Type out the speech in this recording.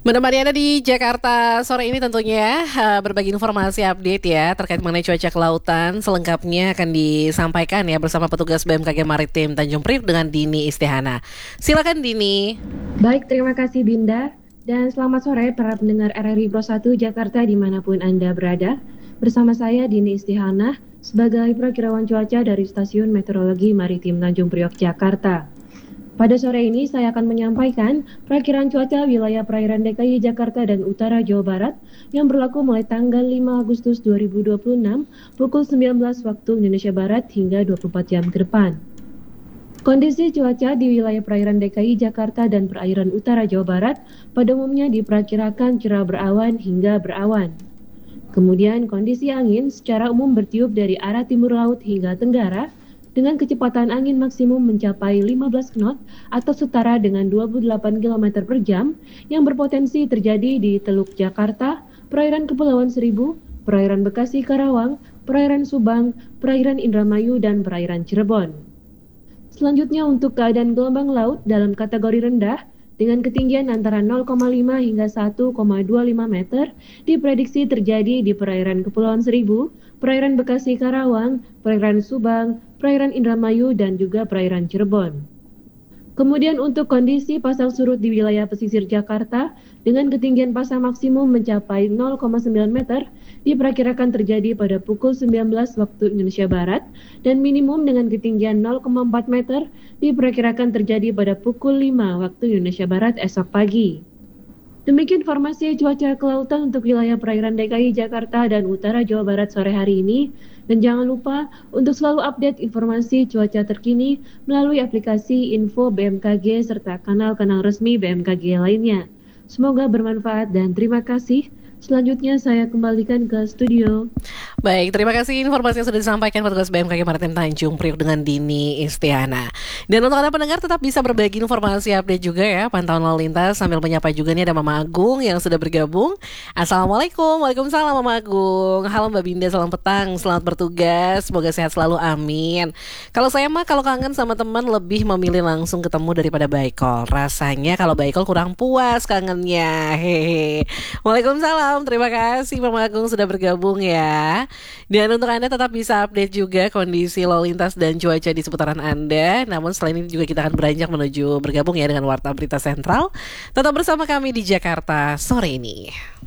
Menemani Anda di Jakarta sore ini tentunya berbagi informasi update ya terkait mengenai cuaca kelautan. Selengkapnya akan disampaikan ya bersama petugas BMKG Maritim Tanjung Priok dengan Dini Istihana. Silakan Dini. Baik, terima kasih Dinda. Dan selamat sore para pendengar RRI Pro 1 Jakarta dimanapun Anda berada. Bersama saya Dini Istihana sebagai perakirawan cuaca dari Stasiun Meteorologi Maritim Tanjung Priok, Jakarta. Pada sore ini saya akan menyampaikan perakiraan cuaca wilayah perairan DKI Jakarta dan Utara Jawa Barat yang berlaku mulai tanggal 5 Agustus 2026 pukul 19 waktu Indonesia Barat hingga 24 jam ke depan. Kondisi cuaca di wilayah perairan DKI Jakarta dan perairan Utara Jawa Barat pada umumnya diperkirakan cerah berawan hingga berawan. Kemudian kondisi angin secara umum bertiup dari arah timur laut hingga tenggara dengan kecepatan angin maksimum mencapai 15 knot atau setara dengan 28 km per jam yang berpotensi terjadi di Teluk Jakarta, perairan Kepulauan Seribu, perairan Bekasi Karawang, perairan Subang, perairan Indramayu, dan perairan Cirebon. Selanjutnya untuk keadaan gelombang laut dalam kategori rendah dengan ketinggian antara 0,5 hingga 1,25 meter diprediksi terjadi di perairan Kepulauan Seribu, perairan Bekasi Karawang, perairan Subang, perairan Indramayu, dan juga perairan Cirebon. Kemudian untuk kondisi pasang surut di wilayah pesisir Jakarta dengan ketinggian pasang maksimum mencapai 0,9 meter diperkirakan terjadi pada pukul 19 waktu Indonesia Barat dan minimum dengan ketinggian 0,4 meter diperkirakan terjadi pada pukul 5 waktu Indonesia Barat esok pagi. Demikian informasi cuaca kelautan untuk wilayah perairan DKI Jakarta dan Utara Jawa Barat sore hari ini. Dan jangan lupa untuk selalu update informasi cuaca terkini melalui aplikasi Info BMKG serta kanal-kanal resmi BMKG lainnya. Semoga bermanfaat dan terima kasih. Selanjutnya saya kembalikan ke studio. Baik, terima kasih informasi yang sudah disampaikan petugas BMKG Maritim Tanjung Priok dengan Dini Istihana. Dan untuk Anda pendengar tetap bisa berbagi informasi update juga ya, pantauan lalu lintas sambil menyapa juga nih ada Mama Agung yang sudah bergabung. Assalamualaikum, waalaikumsalam Mama Agung. Halo Mbak Binda, selamat petang, selamat bertugas, semoga sehat selalu, amin. Kalau saya mah kalau kangen sama teman lebih memilih langsung ketemu daripada by call. Rasanya kalau by call kurang puas kangennya. Hehe. Waalaikumsalam, terima kasih Mama Agung sudah bergabung ya. Dan untuk Anda tetap bisa update juga kondisi lalu lintas dan cuaca di seputaran Anda. Namun selain ini juga kita akan beranjak menuju bergabung ya dengan Warta Berita Sentral. Tetap bersama kami di Jakarta sore ini.